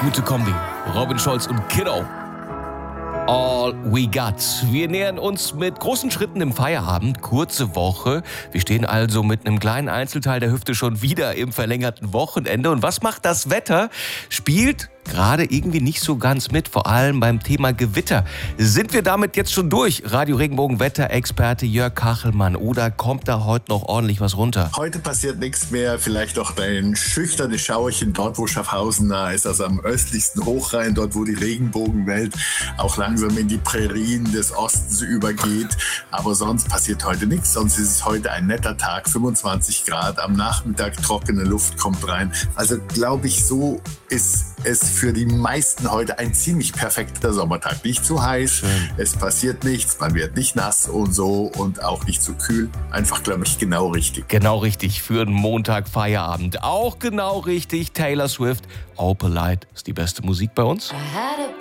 Gute Kombi. Robin Scholz und Kiddo. All we got. Wir nähern uns mit großen Schritten im Feierabend. Kurze Woche. Wir stehen also mit einem kleinen Einzelteil der Hüfte schon wieder im verlängerten Wochenende. Und was macht das Wetter? Spielt gerade irgendwie nicht so ganz mit, vor allem beim Thema Gewitter. Sind wir damit jetzt schon durch? Radio Regenbogen Wetterexperte Jörg Kachelmann. Oder kommt da heute noch ordentlich was runter? Heute passiert nichts mehr. Vielleicht noch ein schüchternes Schauerchen dort, wo Schaffhausen nah ist, also am östlichsten Hochrhein, dort, wo die Regenbogenwelt auch langsam in die Prärien des Ostens übergeht. Aber sonst passiert heute nichts. Sonst ist es heute ein netter Tag, 25 Grad. Am Nachmittag trockene Luft kommt rein. Also glaube ich, so ist es für die meisten heute ein ziemlich perfekter Sommertag. Nicht zu heiß, schön. Es passiert nichts, man wird nicht nass und so und auch nicht zu kühl. Einfach, glaube ich, genau richtig. Genau richtig für einen Montag Feierabend. Auch genau richtig. Taylor Swift, Opalite ist die beste Musik bei uns.